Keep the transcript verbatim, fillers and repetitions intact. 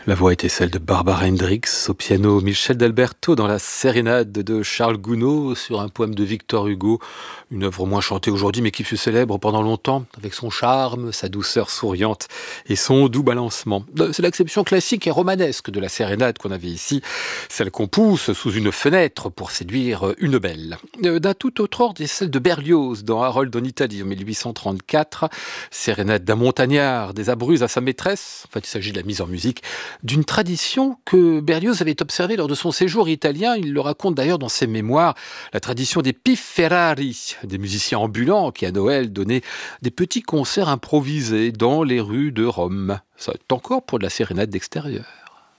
La voix était celle de Barbara Hendricks, au piano Michel d'Alberto dans la sérénade de Charles Gounod sur un poème de Victor Hugo, une œuvre moins chantée aujourd'hui mais qui fut célèbre pendant longtemps avec son charme, sa douceur souriante et son doux balancement. C'est l'acception classique et romanesque de la sérénade qu'on avait ici, celle qu'on pousse sous une fenêtre pour séduire une belle. D'un tout autre ordre est celle de Berlioz dans Harold en Italie en mille huit cent trente-quatre, sérénade d'un montagnard, des Abruzzes à sa maîtresse. En fait, il s'agit de la mise en musique d'une tradition que Berlioz avait observée lors de son séjour italien. Il le raconte d'ailleurs dans ses mémoires, la tradition des Pifferari, des musiciens ambulants qui à Noël donnaient des petits concerts improvisés dans les rues de Rome. Ça est encore pour de la sérénade d'extérieur.